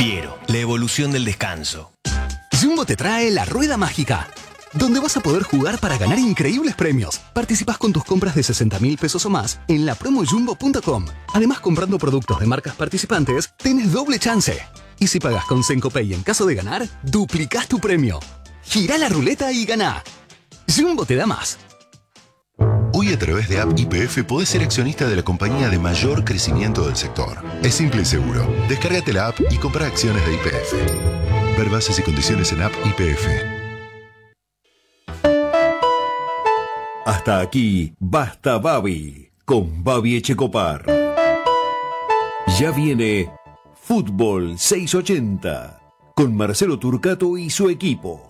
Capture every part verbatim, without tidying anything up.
Fiero, la evolución del descanso. Jumbo te trae la rueda mágica, donde vas a poder jugar para ganar increíbles premios. Participás con tus compras de sesenta mil pesos o más en la promo jumbo punto com. Además, comprando productos de marcas participantes, tenés doble chance. Y si pagás con Sencopay en caso de ganar, duplicás tu premio. Girá la ruleta y ganá. Jumbo te da más. Hoy a través de App Y P F podés ser accionista de la compañía de mayor crecimiento del sector. Es simple y seguro. Descárgate la app y compra acciones de Y P F. Ver bases y condiciones en App Y P F. Hasta aquí, Basta Babi, con Babi Echecopar. Ya viene Fútbol seiscientos ochenta, con Marcelo Turcato y su equipo.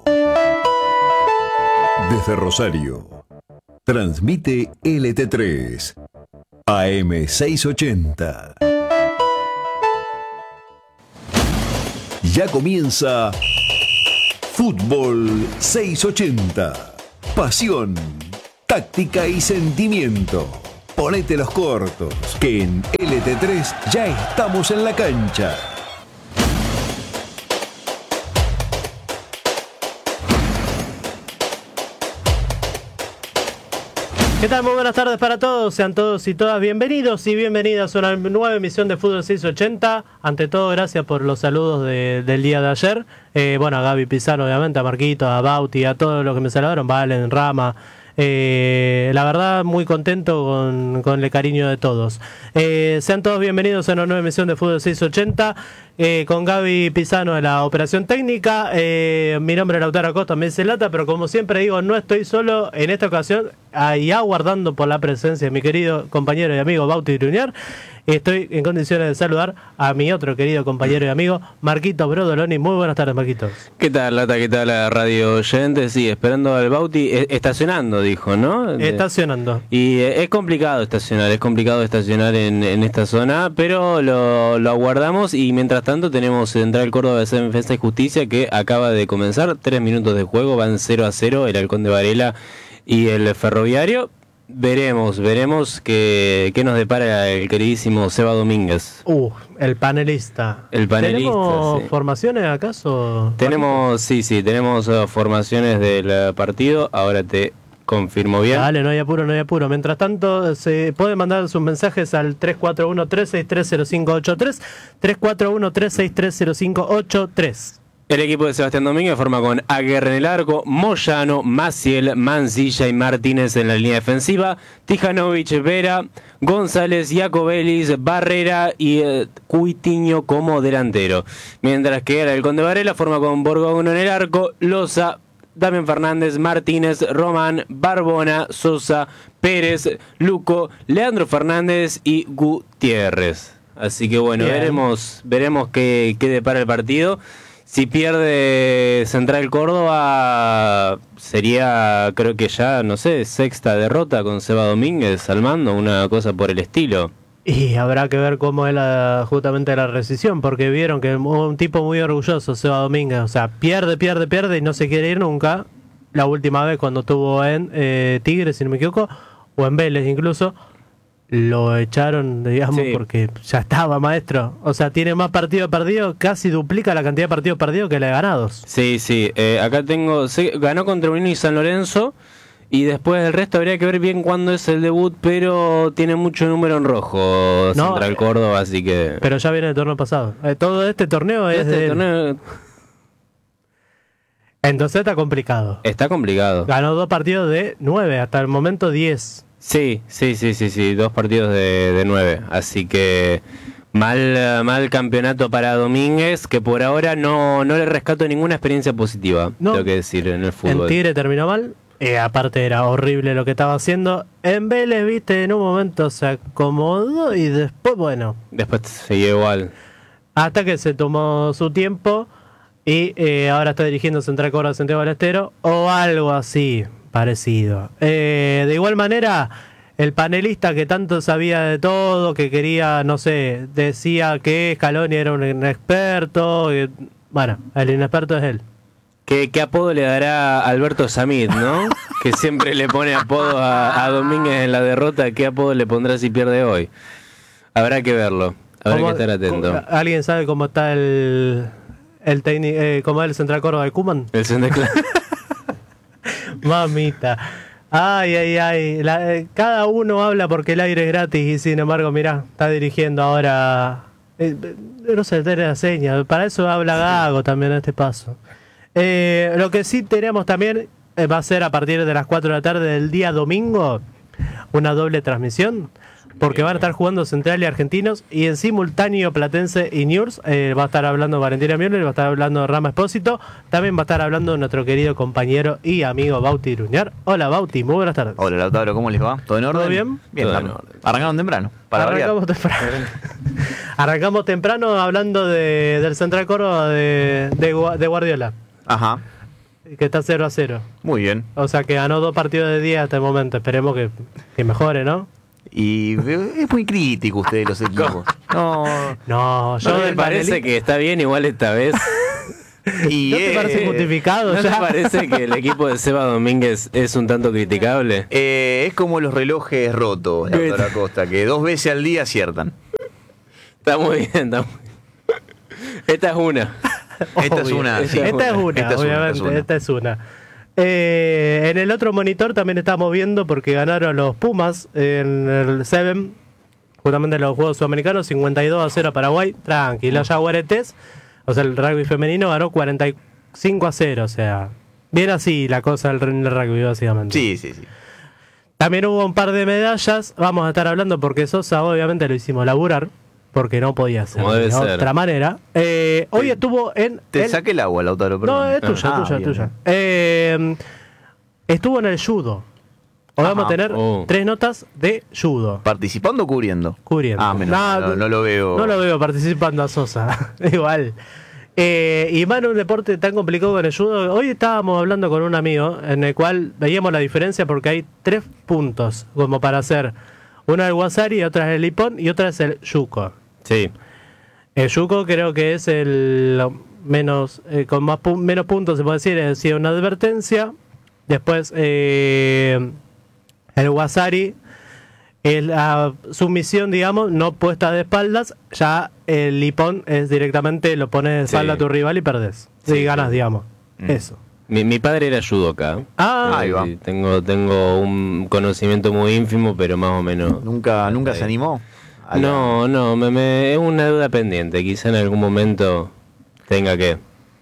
Desde Rosario, transmite L T tres, A M seiscientos ochenta. Ya comienza Fútbol seiscientos ochenta. Pasión, táctica y sentimiento. Ponete los cortos, que en L T tres ya estamos en la cancha. ¿Qué tal? Muy buenas tardes para todos, sean todos y todas bienvenidos y bienvenidas a una nueva emisión de Fútbol seiscientos ochenta. Ante todo, gracias por los saludos de, del día de ayer. Eh, bueno, a Gaby Pizarro, obviamente, a Marquito, a Bauti, a todos los que me saludaron, Valen, Rama. Eh, la verdad, muy contento con, con el cariño de todos. Eh, sean todos bienvenidos a una nueva emisión de Fútbol seiscientos ochenta, eh, con Gaby Pizano de la operación técnica. Eh, mi nombre es Lautaro Acosta, me dice Lata, pero como siempre digo, no estoy solo en esta ocasión, ahí aguardando por la presencia de mi querido compañero y amigo Bauti Gruñar. Estoy en condiciones de saludar a mi otro querido compañero y amigo, Marquito Brodoloni. Muy buenas tardes, Marquitos. ¿Qué tal, Lata? ¿Qué tal, la radio oyente? Sí, esperando al Bauti, eh, estacionando, dijo, ¿no? Estacionando. Y eh, es complicado estacionar, es complicado estacionar en, en esta zona, pero lo, lo aguardamos y mientras tanto tenemos Central Córdoba de Defensa y Justicia que acaba de comenzar, tres minutos de juego, van cero a cero, el Halcón de Varela y el Ferroviario. Veremos, veremos qué, qué nos depara el queridísimo Seba Domínguez. Uh, el panelista. El panelista, ¿Tenemos sí. formaciones acaso? Tenemos, sí, sí, tenemos uh, formaciones del uh, partido, ahora te confirmo bien. Dale, no hay apuro, no hay apuro. Mientras tanto, se puede mandar sus mensajes al tres cuatro uno, tres seis tres, cero cinco ocho tres, tres cuatro uno, tres seis tres, cero cinco ocho tres. El equipo de Sebastián Domínguez forma con Aguirre en el arco, Moyano, Maciel, Mancilla y Martínez en la línea defensiva, Tijanovic, Vera, González, Jacobelis, Barrera y eh, Cuitiño como delantero. Mientras que el Halcón de Varela forma con Borgoño en el arco, Loza, Damián Fernández, Martínez, Román, Barbona, Sosa, Pérez, Luco, Leandro Fernández y Gutiérrez. Así que bueno, Bien. veremos veremos qué, qué depara el partido. Si pierde Central Córdoba, sería, creo que ya, no sé, sexta derrota con Seba Domínguez al mando, una cosa por el estilo. Y habrá que ver cómo es la, justamente la rescisión, porque vieron que es un tipo muy orgulloso, Seba Domínguez. O sea, pierde, pierde, pierde y no se quiere ir nunca. La última vez cuando estuvo en eh, Tigres, si no me equivoco, o en Vélez incluso, lo echaron, digamos, sí. porque ya estaba, maestro. O sea, tiene más partidos perdidos, casi duplica la cantidad de partidos perdidos que la de ganados. Sí, sí. Eh, acá tengo, se, ganó contra Unión y San Lorenzo. Y después del resto habría que ver bien cuándo es el debut, pero tiene mucho número en rojo no, Central Córdoba, así que... Pero ya viene el torneo pasado. Eh, todo este torneo es este de... torneo... Entonces está complicado. Está complicado. Ganó dos partidos de nueve, hasta el momento diez. Sí, sí, sí, sí, sí, dos partidos de, de nueve, así que mal, mal campeonato para Domínguez, que por ahora no, no le rescato ninguna experiencia positiva, no. tengo que decir, en el fútbol. En Tigre terminó mal, eh, aparte era horrible lo que estaba haciendo. En Vélez, viste, en un momento se acomodó y después, bueno. Después seguía igual. Hasta que se tomó su tiempo y eh, ahora está dirigiendo Central Córdoba Santiago del Estero, o algo así. Parecido. Eh, de igual manera, el panelista que tanto sabía de todo, que quería, no sé, decía que Scaloni era un inexperto. Que, bueno, el inexperto es él. ¿Qué, qué apodo le dará Alberto Samit, no? Que siempre le pone apodo a, a Domínguez en la derrota. ¿Qué apodo le pondrá si pierde hoy? Habrá que verlo. Habrá que ¿Cómo- estar atento. cómo- ¿Alguien sabe cómo está el el técnico, eh, cómo es el Central Córdoba de Cuman? El Santa Clara. Mamita. Ay, ay, ay. La- eh, cada uno habla porque el aire es gratis y sin embargo, mirá, está dirigiendo ahora. eh, eh, no sé, tiene la seña. Para eso habla Gago también en este paso. Eh, lo que sí tenemos también eh, va a ser a partir de las cuatro de la tarde del día domingo una doble transmisión. Porque van a estar jugando Central y Argentinos y en simultáneo Platense y Newell's. Eh, va a estar hablando Valentina Müller, va a estar hablando Rama Espósito. También va a estar hablando nuestro querido compañero y amigo Bauti Gruñar. Hola Bauti, muy buenas tardes. Hola Lautaro, ¿cómo les va? ¿Todo en orden? ¿Todo bien? Bien, Todo en ar- orden. arrancaron temprano, para Arrancamos variar. temprano. Arrancamos temprano hablando de, del Central Córdoba de, de, Gua- de Guardiola, Ajá, que está cero a cero. muy bien. O sea que ganó dos partidos de día hasta el momento. Esperemos que, que mejore, ¿no? Y eh, es muy crítico usted de los equipos. No, No, yo ¿No te del parece panelista- que está bien igual esta vez? y ¿No te eh, parece justificado ¿No te ya? parece que el equipo de Seba Domínguez es un tanto criticable? eh, es como los relojes rotos, Lautaro Acosta, que dos veces al día aciertan. Está muy bien, está muy bien. Esta es una. Esta es Obvio. una. Esta sí. Esta es una, Esta es una, obviamente, esta es una. esta es una. Eh, en el otro monitor también estamos viendo porque ganaron los Pumas en el Seven, justamente en los Juegos Sudamericanos, cincuenta y dos a cero a Paraguay. Tranquilo, Jaguaretes, o sea, el rugby femenino ganó cuarenta y cinco a cero, o sea, bien así la cosa del del rugby, básicamente. Sí, sí, sí. También hubo un par de medallas, vamos a estar hablando porque Sosa obviamente lo hicimos laburar, porque no podía ser Como debe de ser. otra manera. Eh, hoy estuvo en... Te el- saqué el agua, Lautaro, perdón. no, es tuya, Ah, tuya, bien, tuya. bien. Eh, estuvo en el judo. Hoy vamos a Ajá. tener Oh. tres notas de judo. ¿Participando o cubriendo? Cubriendo. Ah, menos mal, no, no lo veo. No lo veo participando a Sosa. Igual. Eh, y más en un deporte tan complicado con el judo. Hoy estábamos hablando con un amigo en el cual veíamos la diferencia porque hay tres puntos como para hacer. Una es el wasari, otra es el ippon y otra es el yuko. Sí. El yuko creo que es el menos eh, con más pu- menos puntos, se puede decir, es decir, una advertencia. Después eh, el wasari es la sumisión, digamos, no puesta de espaldas. Ya el ippon es directamente lo pones de espalda Sí. a tu rival y perdés. Sí, Si ganas, sí. digamos. Mm. Eso. Mi, mi padre era judoka. Ah, Ahí va. Eh, Tengo, tengo un conocimiento muy ínfimo, pero más o menos. ¿Nunca, nunca Ahí. se animó? A la- No, no, me, me- es una duda pendiente. Quizá en algún momento tenga que.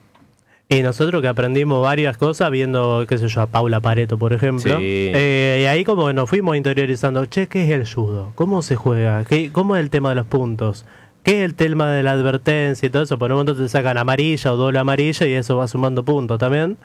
y nosotros que aprendimos varias cosas viendo, qué sé yo, a Paula Pareto, por ejemplo. Sí. Eh, y ahí como que nos fuimos interiorizando, che, ¿qué es el judo? ¿Cómo se juega? ¿Qué, ¿Cómo es el tema de los puntos? ¿Qué es el tema de la advertencia y todo eso? Por un momento te sacan amarilla o doble amarilla y eso va sumando puntos también.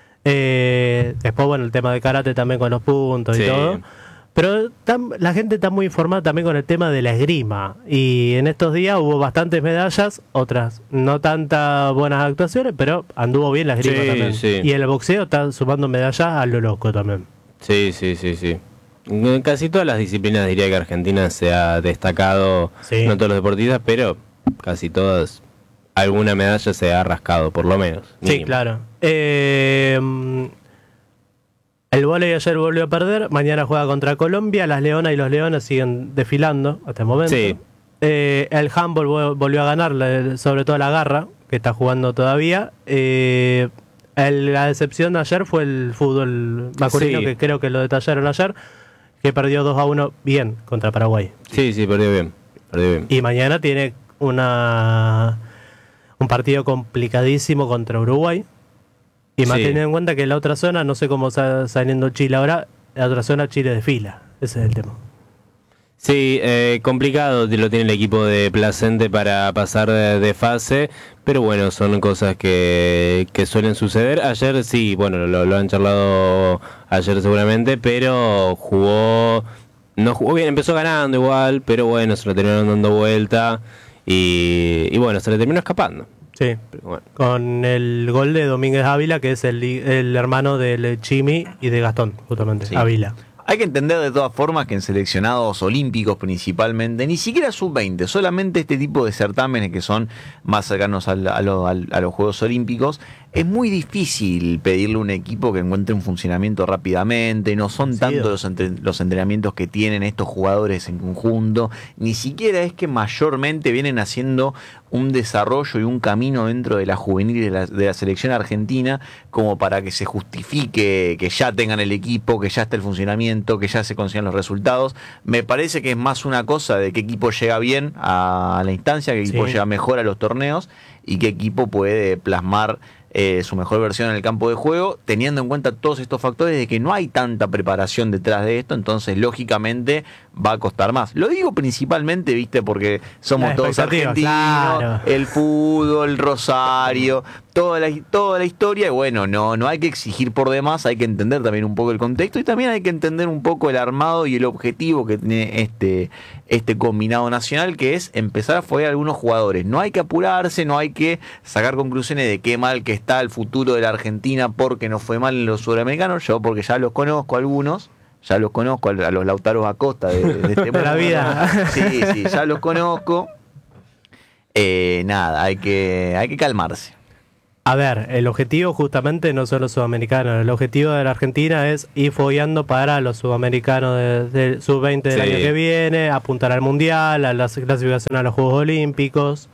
Eh, después, bueno, el tema de karate también con los puntos y Sí. todo. Pero tam- la gente está muy informada también con el tema de la esgrima. Y en estos días hubo bastantes medallas, otras no tantas buenas actuaciones, pero anduvo bien la esgrima Sí, también. sí. Y el boxeo está sumando medallas a lo loco también. Sí, sí, sí, sí. En casi todas las disciplinas diría que Argentina se ha destacado, Sí. no todos los deportistas, pero casi todas, alguna medalla se ha rascado, por lo menos. Sí, mínimo. claro. Eh, el vóley ayer volvió a perder, mañana juega contra Colombia, las Leonas y los Leones siguen desfilando hasta el momento. Sí. Eh, el handball vol- volvió a ganar, la- sobre todo la garra, que está jugando todavía. Eh, el- la decepción de ayer fue el fútbol masculino, Sí. que creo que lo detallaron ayer, que perdió dos a uno bien contra Paraguay. Sí, sí, perdió bien. Perdió bien. Y mañana tiene una un partido complicadísimo contra Uruguay. Y más Sí. teniendo en cuenta que en la otra zona, no sé cómo está saliendo Chile ahora, en la otra zona Chile desfila. Ese es el tema. Sí, eh, complicado lo tiene el equipo de Placente para pasar de, de fase, pero bueno, son cosas que, que suelen suceder. Ayer sí, bueno, lo, lo han charlado ayer seguramente, pero jugó, no jugó bien, empezó ganando igual, pero bueno, se lo terminaron dando vuelta y, y bueno, se le terminó escapando. Sí. Pero bueno. Con el gol de Domínguez Ávila, que es el, el hermano del Chimi y de Gastón, justamente. Sí. Ávila. Hay que entender de todas formas que en seleccionados olímpicos principalmente, ni siquiera sub veinte, solamente este tipo de certámenes que son más cercanos al, a, lo, al, a los Juegos Olímpicos, es muy difícil pedirle a un equipo que encuentre un funcionamiento rápidamente, no son sí, tanto los, entre, los entrenamientos que tienen estos jugadores en conjunto, ni siquiera es que mayormente vienen haciendo un desarrollo y un camino dentro de la juvenil de la, de la selección argentina como para que se justifique que ya tengan el equipo, que ya está el funcionamiento, que ya se consigan los resultados. Me parece que es más una cosa de qué equipo llega bien a la instancia, qué equipo sí. llega mejor a los torneos y qué equipo puede plasmar eh, su mejor versión en el campo de juego, teniendo en cuenta todos estos factores de que no hay tanta preparación detrás de esto, entonces lógicamente va a costar más. Lo digo principalmente, viste, porque somos todos argentinos, claro. El fútbol, Rosario, toda la, toda la historia, y bueno, no, no hay que exigir por demás, hay que entender también un poco el contexto y también hay que entender un poco el armado y el objetivo que tiene este, este combinado nacional, que es empezar a follar a algunos jugadores. No hay que apurarse, no hay que sacar conclusiones de qué mal que está el futuro de la Argentina porque no fue mal en los sudamericanos, yo porque ya los conozco algunos. Ya los conozco, a los Lautaros Acosta de, de este de la vida. Sí, sí, ya los conozco. Eh, nada, hay que, hay que calmarse. A ver, el objetivo justamente no son los sudamericanos. El objetivo de la Argentina es ir fogueando para los sudamericanos de, de sub veinte del sí. año que viene, apuntar al Mundial, a la clasificación a los Juegos Olímpicos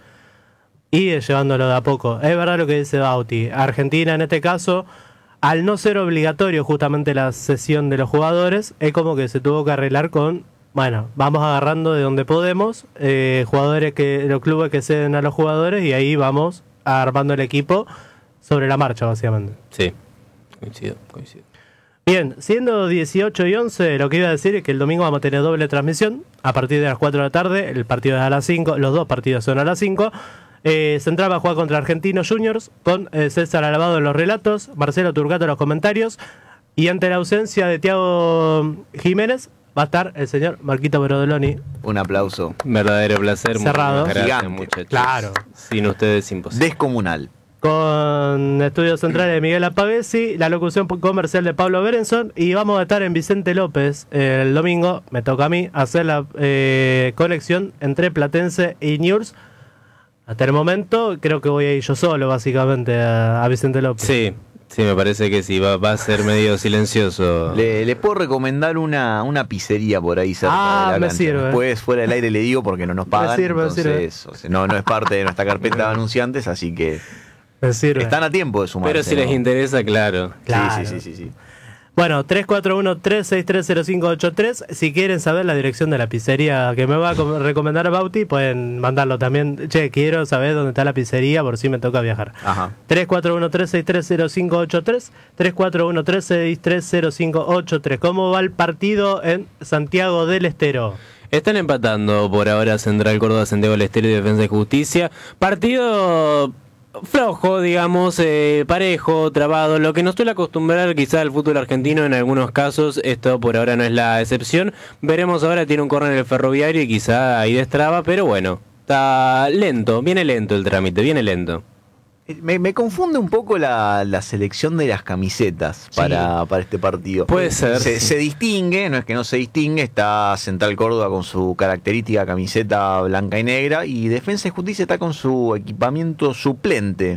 y ir llevándolo de a poco. Es verdad lo que dice Bauti. Argentina en este caso, al no ser obligatorio justamente la sesión de los jugadores, es como que se tuvo que arreglar con, bueno, vamos agarrando de donde podemos, eh, jugadores que, los clubes que ceden a los jugadores y ahí vamos armando el equipo sobre la marcha, básicamente. Sí, coincido, coincido. Bien, siendo dieciocho y once, lo que iba a decir es que el domingo vamos a tener doble transmisión a partir de las cuatro de la tarde, el partido es a las cinco, los dos partidos son a las cinco. Eh, Central va a jugar contra Argentinos Juniors con eh, César Alabado en los relatos, Marcelo Turcato en los comentarios y ante la ausencia de Thiago Jiménez va a estar el señor Marquito Brodoloni. Un aplauso. Verdadero placer. Cerrado. Muchas gracias, Gigante. muchachos. Claro. Sin ustedes imposible. Descomunal. Con estudios centrales de Miguel Apavesi, la locución comercial de Pablo Berenson y vamos a estar en Vicente López eh, el domingo, me toca a mí hacer la eh, conexión entre Platense y Newell's. Hasta el momento creo que voy a ir yo solo básicamente a, a Vicente López. Sí, sí, me parece que sí, va, va a ser medio silencioso. Le, le puedo recomendar una, una pizzería por ahí cerca ah, de la me cancha. Sirve. Después fuera del aire le digo porque no nos pagan. Me sirve, entonces, me sirve. O sea, no, no es parte de nuestra carpeta de anunciantes, así que me sirve. Están a tiempo de sumarse. Pero si ¿no? les interesa, claro. Claro. Sí, sí, sí, sí, sí. Bueno, tres cuatro uno, tres seis tres cero cinco ocho tres. Si quieren saber la dirección de la pizzería que me va a recomendar Bauti, pueden mandarlo también. Che, quiero saber dónde está la pizzería por si me toca viajar. Ajá. tres cuatro uno, tres seis tres cero cinco ocho tres. tres cuatro uno, tres seis tres cero cinco ocho tres. ¿Cómo va el partido en Santiago del Estero? Están empatando por ahora Central Córdoba, Santiago del Estero y Defensa y Justicia. Partido flojo, digamos, eh, parejo, trabado, lo que nos suele acostumbrar quizá al fútbol argentino en algunos casos. Esto por ahora no es la excepción. Veremos ahora, tiene un córner el Ferroviario y quizá ahí destraba, pero bueno, está lento, viene lento el trámite, viene lento. Me, me confunde un poco la, la selección de las camisetas para, sí. para este partido. Puede ser. Se, sí. se distingue, no es que no se distingue, está Central Córdoba con su característica camiseta blanca y negra y Defensa y Justicia está con su equipamiento suplente,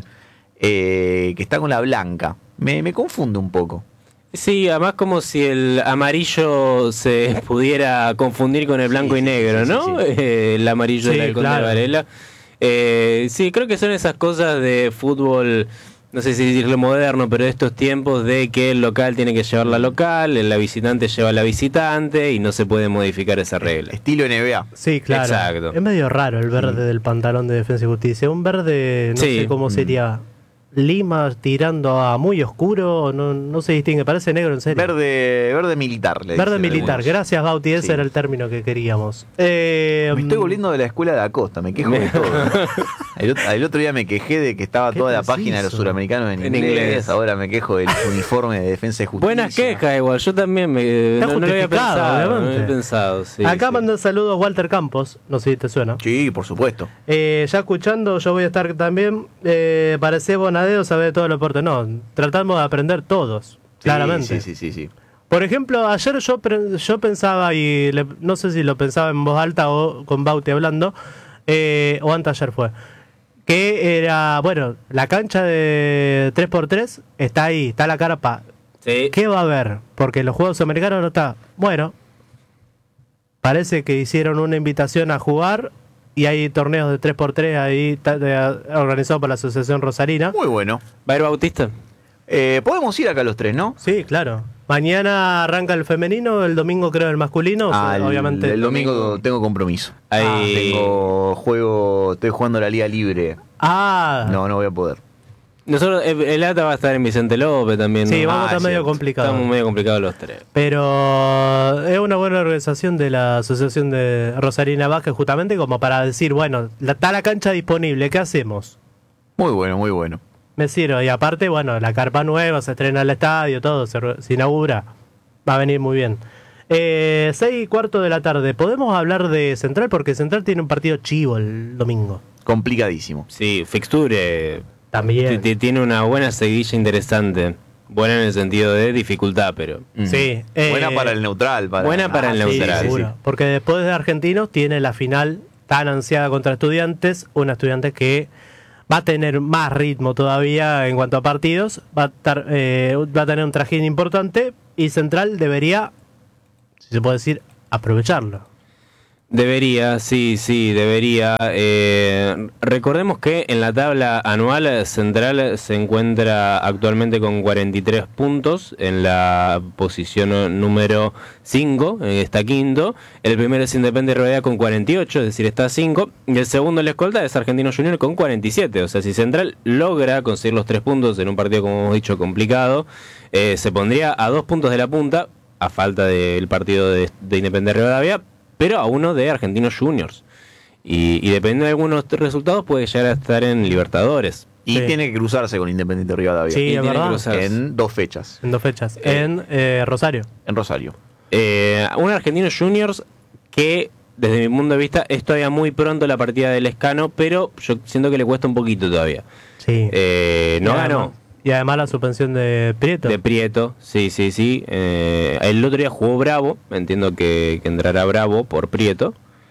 eh, que está con la blanca. Me, me confunde un poco. Sí, además como si el amarillo se pudiera confundir con el blanco sí, y negro, sí, sí, ¿no? Sí, sí. Eh, el amarillo sí, del Conde claro. Varela. Eh, sí, creo que son esas cosas de fútbol, no sé si decirlo moderno, pero de estos tiempos de que el local tiene que llevar la local, la visitante lleva la visitante y no se puede modificar esa regla. Estilo N B A. Sí, claro. Exacto. Es medio raro el verde sí. del pantalón de Defensa y Justicia. Un verde, no sí. sé cómo sería. Lima tirando a muy oscuro, no, no se distingue, parece negro en serio. Verde, verde militar. Le verde militar, algunos. Gracias Bauti, ese sí. era el término que queríamos. Eh, me estoy volviendo de la escuela de Acosta, me quejo de todo. el, otro, el otro día me quejé de que estaba toda la página de los suramericanos en, en inglés. inglés, ahora me quejo del uniforme de Defensa y Justicia. Buenas quejas igual, yo también me, no, no lo había pensado, no lo había pensado sí, Acá sí. mandan saludos Walter Campos, no sé si te suena. Sí, por supuesto. Eh, ya escuchando, yo voy a estar también, eh, parece Bonadeo, sabe de todo lo No, tratamos de aprender todos, sí, claramente. Sí, sí, sí, sí. Por ejemplo, ayer yo yo pensaba, y le, no sé si lo pensaba en voz alta o con Bauti hablando, eh, o antes ayer fue, que era, bueno, la cancha de tres por tres está ahí, está la carpa. Sí. ¿Qué va a haber? Porque los Juegos Americanos no está. Bueno, parece que hicieron una invitación a jugar y hay torneos de tres por tres ahí organizados por la Asociación Rosarina. Muy bueno. ¿Va a ir Bautista? Eh, podemos ir acá los tres, ¿no? Sí, claro. Mañana arranca el femenino, el domingo creo el masculino. Ah, o sea, el, obviamente. el domingo tengo compromiso. Ahí. Tengo juego, estoy jugando la Liga Libre. Ah, No, no voy a poder. Nosotros, el, el A T A va a estar en Vicente López también. sí, ¿no? vamos a Ah, estar medio cierto. complicado. Estamos medio complicados los tres. Pero es una buena organización de la Asociación de Rosarina Vázquez, justamente como para decir, bueno, la, está la cancha disponible, ¿qué hacemos? Muy bueno, muy bueno. Me sirve. Y aparte, bueno, la carpa nueva, se estrena el estadio, todo, se, se inaugura. Va a venir muy bien. Eh, seis y cuarto de la tarde. ¿Podemos hablar de Central? Porque Central tiene un partido chivo el domingo. Complicadísimo. Sí, Fixture También. t- tiene una buena seguidilla interesante. Buena en el sentido de dificultad, pero... Mm. Sí. eh, Buena para el neutral. Para... Buena para el Ah, sí, neutral. seguro. Porque después de Argentinos tiene la final tan ansiada contra Estudiantes. Una Estudiantes que va a tener más ritmo todavía en cuanto a partidos. Va a, estar, eh, va a tener un trajín importante. Y Central debería, si se puede decir, aprovecharlo. Debería, sí, sí, debería. Eh, recordemos que en la tabla anual Central se encuentra actualmente con cuarenta y tres puntos en la posición número cinco, está quinto. El primero es Independiente Rivadavia con cuarenta y ocho, es decir, está a cinco. Y el segundo en la escolta es Argentino Junior con cuarenta y siete. O sea, si Central logra conseguir los tres puntos en un partido, como hemos dicho, complicado, eh, se pondría a dos puntos de la punta, a falta del partido de, de Independiente Rivadavia, pero a uno de Argentinos Juniors. Y, y dependiendo de algunos resultados puede llegar a estar en Libertadores. Y Sí. tiene que cruzarse con Independiente Rivadavia. Sí, Y es tiene que verdad. cruzarse. En dos fechas. En dos fechas. Eh. En eh, Rosario. En Rosario. Eh, un Argentinos Juniors que, desde mi punto de vista, es todavía muy pronto la partida del Escano, pero yo siento que le cuesta un poquito todavía. Sí. Eh, no Y ganó. además- Y además la suspensión de Prieto. De Prieto, sí, sí, sí. Eh, el otro día jugó Bravo, entiendo que, que entrará Bravo por Prieto,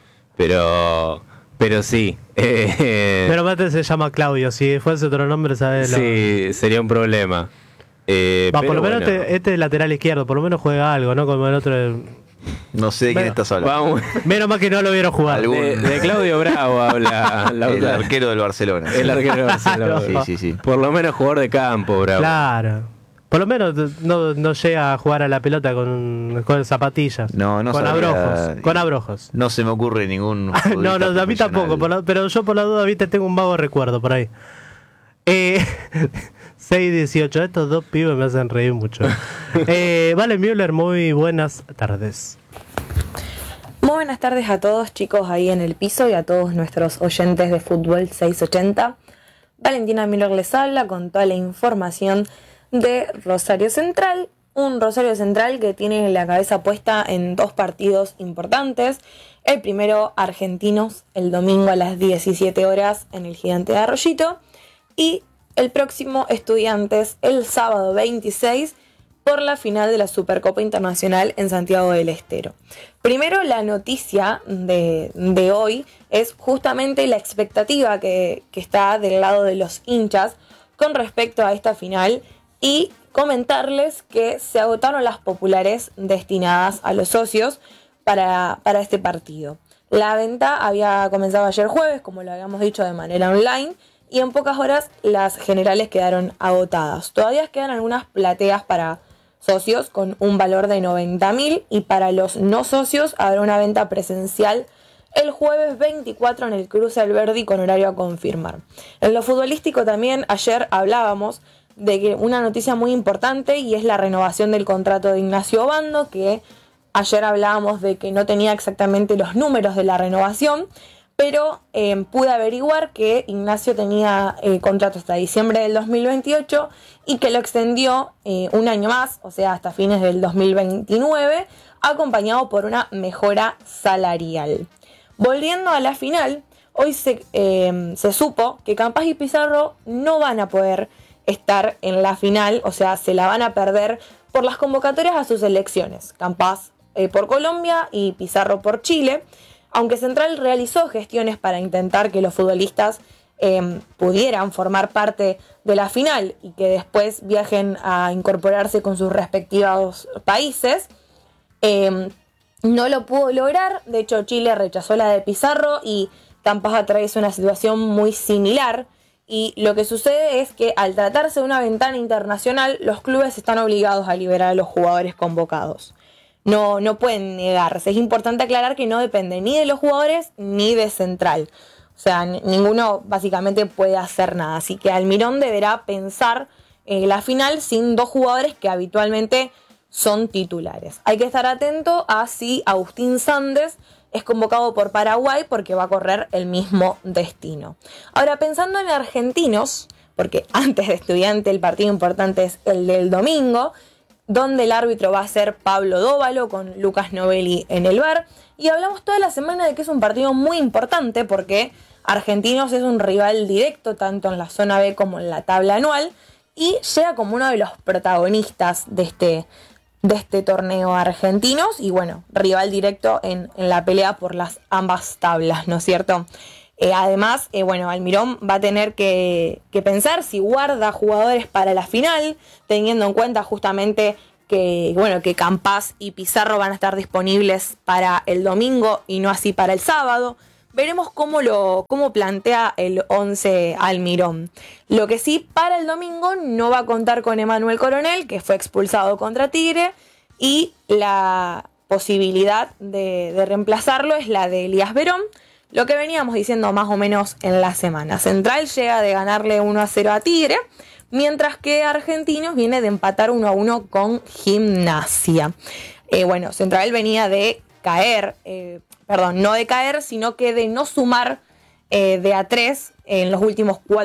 pero pero sí. Eh, Pero mate se llama Claudio, si fuese otro nombre, ¿sabes? Lo- sí, sería un problema. Eh, Va, pero por lo menos bueno. este, este lateral izquierdo, por lo menos juega algo, ¿no? Como el otro. No sé de quién Bueno, estás hablando. Vamos, Menos mal que no lo vieron jugar. Algún- de, de Claudio Bravo habla El Lautaro. arquero del Barcelona. El arquero de Barcelona. Sí, sí, sí. Por lo menos jugador de campo, Bravo. Claro. Por lo menos no, no llega a jugar a la pelota con, con zapatillas. No, no Con sabría- abrojos. Con abrojos. No se me ocurre ningún. No, futbolista no, a mí profesional. tampoco, por la- pero yo por la duda, viste, tengo un vago recuerdo por ahí. Eh, seis dieciocho, estos dos pibes me hacen reír mucho. Eh, vale, Müller, muy buenas tardes. Muy buenas tardes a todos chicos ahí en el piso y a todos nuestros oyentes de Fútbol seiscientos ochenta. Valentina Müller les habla con toda la información de Rosario Central. Un Rosario Central que tiene la cabeza puesta en dos partidos importantes. El primero, Argentinos, el domingo a las diecisiete horas en el Gigante de Arroyito. Y el próximo, Estudiantes, el sábado veintiséis, por la final de la Supercopa Internacional en Santiago del Estero. Primero, la noticia de, de hoy es justamente la expectativa que, que está del lado de los hinchas con respecto a esta final y comentarles que se agotaron las populares destinadas a los socios para, para este partido. La venta había comenzado ayer jueves, como lo habíamos dicho, de manera online, y en pocas horas las generales quedaron agotadas. Todavía quedan algunas plateas para socios con un valor de noventa mil y para los no socios habrá una venta presencial el jueves veinticuatro en el Cruce Alberdi con horario a confirmar. En lo futbolístico también ayer hablábamos de que una noticia muy importante y es la renovación del contrato de Ignacio Obando, que ayer hablábamos de que no tenía exactamente los números de la renovación, pero eh, pude averiguar que Ignacio tenía eh, contrato hasta diciembre del dos mil veintiocho y que lo extendió eh, un año más, o sea, hasta fines del dos mil veintinueve, acompañado por una mejora salarial. Volviendo a la final, hoy se, eh, se supo que Campas y Pizarro no van a poder estar en la final, o sea, se la van a perder por las convocatorias a sus selecciones, Campaz eh, por Colombia y Pizarro por Chile, aunque Central realizó gestiones para intentar que los futbolistas eh, pudieran formar parte de la final y que después viajen a incorporarse con sus respectivos países. Eh, no lo pudo lograr, de hecho Chile rechazó la de Pizarro y Campaz atraviesa una situación muy similar, y lo que sucede es que al tratarse de una ventana internacional, los clubes están obligados a liberar a los jugadores convocados. No, no pueden negarse. Es importante aclarar que no depende ni de los jugadores ni de Central. O sea, n- ninguno básicamente puede hacer nada. Así que Almirón deberá pensar eh, la final sin dos jugadores que habitualmente son titulares. Hay que estar atento a si Agustín Sandes es convocado por Paraguay porque va a correr el mismo destino. Ahora, pensando en argentinos, porque antes de Estudiante el partido importante es el del domingo, donde el árbitro va a ser Pablo Dóvalo con Lucas Novelli en el V A R, y hablamos toda la semana de que es un partido muy importante porque Argentinos es un rival directo tanto en la zona B como en la tabla anual y llega como uno de los protagonistas de este de este torneo Argentinos y bueno, rival directo en, en la pelea por las ambas tablas, ¿no es cierto? Eh, además, eh, bueno, Almirón va a tener que, que pensar si guarda jugadores para la final, teniendo en cuenta justamente que, bueno, que Campaz y Pizarro van a estar disponibles para el domingo y no así para el sábado. Veremos cómo lo cómo plantea el once Almirón. Lo que sí, para el domingo no va a contar con Emanuel Coronel, que fue expulsado contra Tigre, y la posibilidad de, de reemplazarlo es la de Elías Verón, lo que veníamos diciendo más o menos en la semana. Central llega de ganarle uno a cero a Tigre, mientras que Argentinos viene de empatar uno a uno con Gimnasia. Eh, bueno, Central venía de caer, eh, perdón, no de caer, sino que de no sumar eh, de a tres en los últimos cuatro